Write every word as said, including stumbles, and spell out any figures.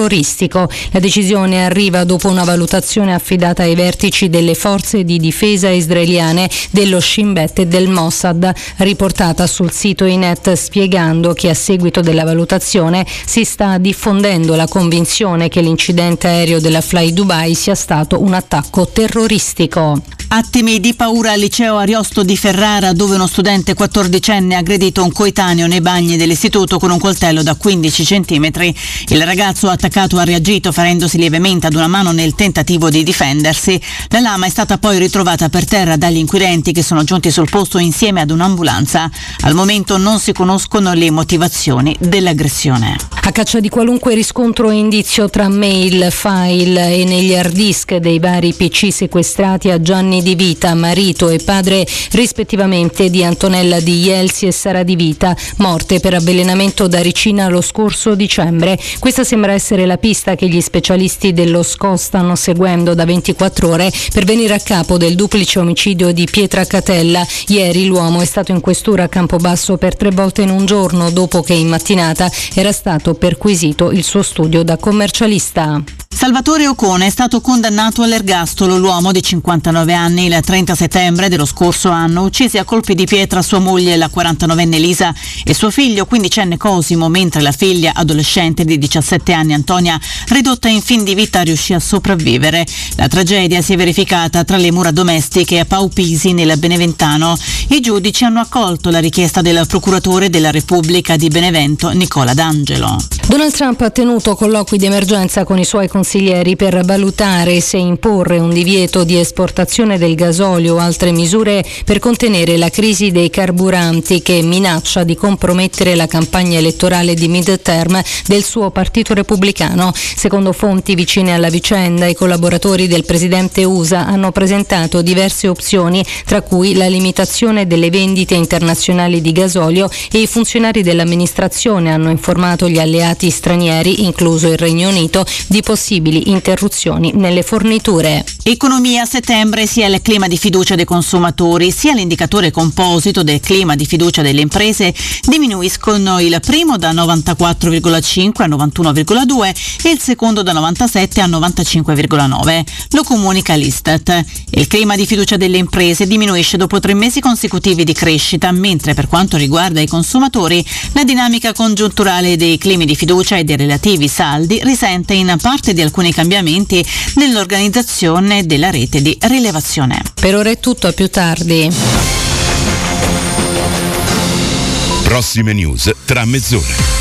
terroristico. La decisione arriva dopo una valutazione affidata ai vertici delle forze di difesa israeliane, dello Shin Bet e del Mossad, riportata sul sito Ynet, spiegando che a seguito della valutazione si sta diffondendo la convinzione che l'incidente aereo della Fly Dubai sia stato un attacco terroristico. Attimi di paura al liceo Ariosto di Ferrara, dove uno studente quattordicenne ha aggredito un coetaneo nei bagni dell'istituto con un coltello da quindici centimetri. Il ragazzo attaccato ha reagito ferendosi lievemente ad una mano nel tentativo di difendersi. La lama è stata poi ritrovata per terra dagli inquirenti, che sono giunti sul posto insieme ad un'ambulanza. Al momento non si conoscono le motivazioni dell'aggressione. A caccia di qualunque riscontro e indizio tra mail, file e negli hard disk dei vari P C sequestrati a Gianni Di Vita, marito e padre rispettivamente di Antonella Di Jelsi e Sara Di Vita, morte per avvelenamento da ricina lo scorso dicembre. Questa sembra essere la pista che gli specialisti dello S C O stanno seguendo da ventiquattro ore per venire a capo del duplice omicidio di Pietra Catella. Ieri l'uomo è stato in questura a Campobasso per tre volte in un giorno, dopo che in mattinata era stato perquisito il suo studio da commercialista. Salvatore Ocone è stato condannato all'ergastolo. L'uomo di cinquantanove anni il trenta settembre dello scorso anno uccise a colpi di pietra sua moglie, la quarantanovenne Elisa, e suo figlio quindicenne Cosimo, mentre la figlia adolescente di diciassette anni Antonia, ridotta in fin di vita, riuscì a sopravvivere. La tragedia si è verificata tra le mura domestiche a Paupisi, nel Beneventano. I giudici hanno accolto la richiesta del procuratore della Repubblica di Benevento, Nicola D'Angelo. Donald Trump ha tenuto colloqui di emergenza con i suoi consiglieri per valutare se imporre un divieto di esportazione del gasolio o altre misure per contenere la crisi dei carburanti che minaccia di compromettere la campagna elettorale di mid-term del suo partito repubblicano. Secondo fonti vicine alla vicenda, i collaboratori del presidente U S A hanno presentato diverse opzioni, tra cui la limitazione delle vendite internazionali di gasolio, e i funzionari dell'amministrazione hanno informato gli alleati stranieri, incluso il Regno Unito, di possibili interruzioni nelle forniture. Economia. A settembre sia il clima di fiducia dei consumatori sia l'indicatore composito del clima di fiducia delle imprese diminuiscono, il primo da novantaquattro virgola cinque a novantuno virgola due e il secondo da novantasette a novantacinque virgola nove. Lo comunica l'Istat. Il clima di fiducia delle imprese diminuisce dopo tre mesi consecutivi di crescita, mentre per quanto riguarda i consumatori la dinamica congiunturale dei climi di fiducia e dei relativi saldi risente in parte di alcuni cambiamenti nell'organizzazione della rete di rilevazione. Per ora è tutto, a più tardi. Prossime news tra mezz'ora.